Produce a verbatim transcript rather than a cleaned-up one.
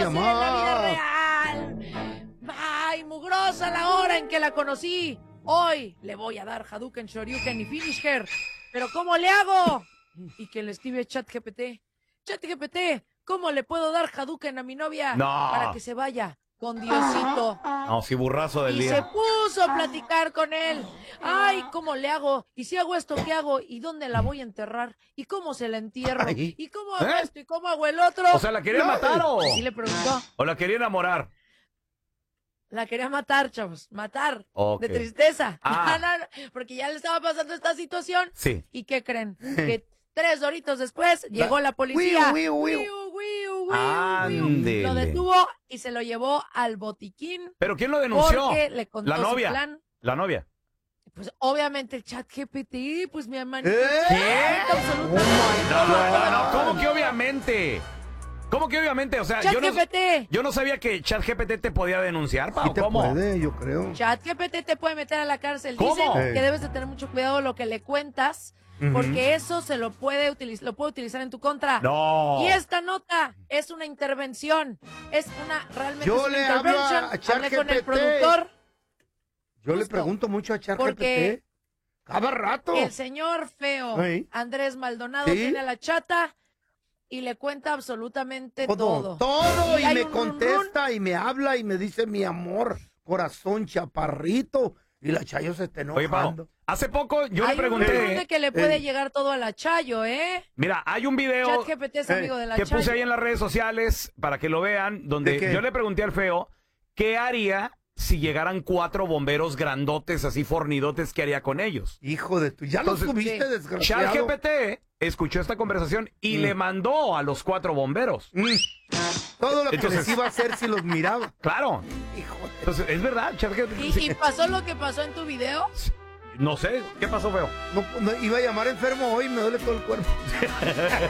mi en la vida amor. real. Ay, mugrosa la hora en que la conocí. Hoy le voy a dar Hadouken, Shoryuken y Finish Her. Pero ¿cómo le hago? Y que le escribe ChatGPT. ChatGPT, ¿cómo le puedo dar Hadouken a mi novia No. para que se vaya con Diosito? No, sí, burrazo del Y se día. puso a platicar con él. Ay, ¿cómo le hago? Y si hago esto, ¿qué hago? ¿Y dónde la voy a enterrar? ¿Y cómo se la entierro? Ay. ¿Y cómo hago ¿Eh? esto? ¿Y cómo hago el otro? O sea, ¿la quería matar o...? Y le preguntó. ¿O la quería enamorar? La quería matar, chavos. Matar. Ok. De tristeza. Ah. No, no, no, porque ya le estaba pasando esta situación. Sí. ¿Y qué creen? Que tres doritos después llegó la policía. Wiu, wiu, wiu. Wiu, wiu, wiu, Ándele. wiu. Lo detuvo y se lo llevó al botiquín. ¿Pero quién lo denunció? Porque le contó La novia. su plan. La novia. Pues obviamente el chat G P T, pues mi hermanito. ¿Eh? ¿Qué? Absolutamente. No, no, no, ¿cómo que obviamente? ¿Cómo que obviamente? O sea, Chat yo no, G P T. yo no sabía que ChatGPT te podía denunciar, Pau. Sí te ¿Cómo? puede, yo creo. Chat G P T te puede meter a la cárcel. ¿Cómo? Dicen Sí. que debes de tener mucho cuidado lo que le cuentas, Ujú. porque eso se lo puede utilizar, lo puede utilizar en tu contra. No. Y esta nota es una intervención, es una realmente Yo es una le hablo intervention. a Hablé con el ChatGPT. productor, Yo le Justo. pregunto mucho a Porque- ChatGPT. Cada rato. el señor feo Ey. Andrés Maldonado ¿Sí? tiene a la chata y le cuenta absolutamente Todo, todo. todo, Y y, hay me un run, contesta y me habla y me dice mi amor, corazón chaparrito. Y la Chayo se está Oye, Pau, enojando. hace poco yo Hay le un run pregunté... de que le puede Ey. llegar todo a la Chayo, ¿eh? Mira, hay un video Chat G P T es eh, amigo de la que Chayo. puse ahí en las redes sociales para que lo vean, donde ¿De qué? yo le pregunté al feo qué haría si llegaran cuatro bomberos grandotes, así fornidotes, ¿qué haría con ellos? Hijo de tu... Ya Entonces, lo subiste, sí. desgraciado. ChatGPT escuchó esta conversación y Mm. le mandó a los cuatro bomberos. Mm. Todo lo que Entonces- les iba a hacer si los miraba. Claro. Hijo de... Entonces, es verdad, ChatGPT. ¿Y, sí. y pasó lo que pasó en tu video? No sé, ¿qué pasó, feo? No, no, iba a llamar enfermo hoy, me duele todo el cuerpo.